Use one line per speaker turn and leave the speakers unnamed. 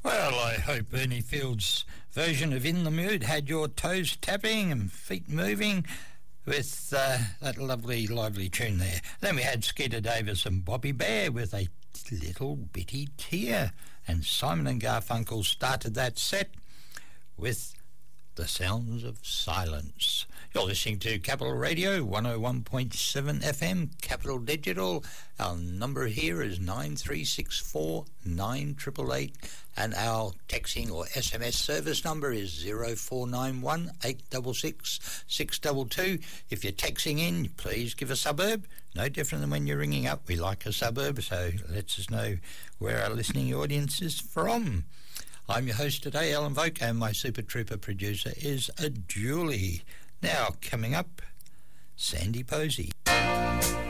Well, I hope Ernie Field's version of In the Mood had your toes tapping and feet moving with that lovely, lively tune there. Then we had Skeeter Davis and Bobby Bear with A Little Bitty Tear. And Simon and Garfunkel started that set with The Sounds of Silence. You're listening to Capital Radio, 101.7 FM, Capital Digital. Our number here is 9364 9888, and our texting or SMS service number is 0491 866 622. If you're texting in, please give a suburb. No different than when you're ringing up. We like a suburb, so lets us know where our listening audience is from. I'm your host today, Alan Voke, and my Super Trooper producer is Julie. Now, coming up, Sandy Posey.